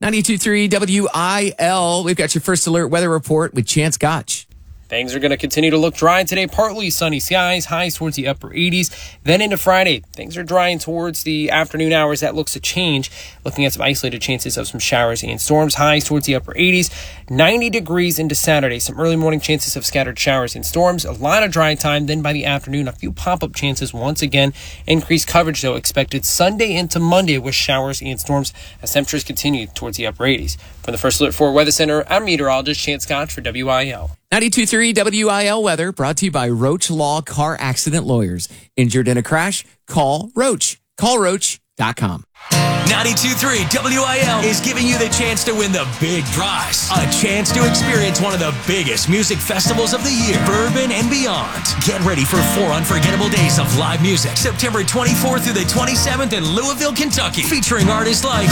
92.3 WIL. We've got your first alert weather report with Chance Gotch. Things are going to continue to look dry today. Partly sunny skies, highs towards the upper 80s. Then into Friday, things are drying towards the afternoon hours. That looks to change. Looking at some isolated chances of some showers and storms, highs towards the upper 80s. 90 degrees into Saturday. Some early morning chances of scattered showers and storms. A lot of dry time. Then by the afternoon, a few pop-up chances once again. Increased coverage, though, expected Sunday into Monday with showers and storms as temperatures continue towards the upper 80s. From the First Alert 4 Weather Center, I'm meteorologist Chance Gotch for WIL. 92.3 WIL weather brought to you by Roach Law Car Accident Lawyers. Injured in a crash? Call Roach. CallRoach.com. 92.3 WIL is giving you the chance to win the big prize. A chance to experience one of the biggest music festivals of the year, Bourbon and Beyond. Get ready for 4 unforgettable days of live music, September 24th through the 27th in Louisville, Kentucky, featuring artists like